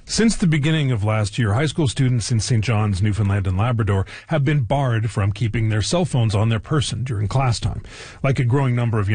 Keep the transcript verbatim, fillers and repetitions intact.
Since the beginning of last year, high school students in Saint John's, Newfoundland and Labrador have been barred from keeping their cell phones on their person during class time. Like a growing number of